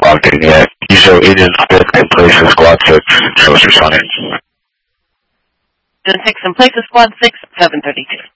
logged in yet. Usual Agent 6 in place of Squad 6. Show us responding. Agent 6 in place of Squad 6, 732.